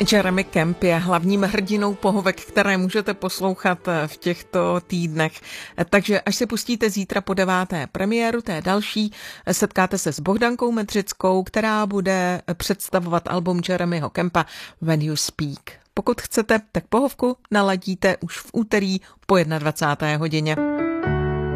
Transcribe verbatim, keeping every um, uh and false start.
Jeremy Camp je hlavním hrdinou pohovek, které můžete poslouchat v těchto týdnech. Takže až se pustíte zítra po deváté premiéru, té další, setkáte se s Bohdankou Medřickou, která bude představovat album Jeremyho Campa When You Speak. Pokud chcete, tak pohovku naladíte už v úterý po dvacáté jedné hodině.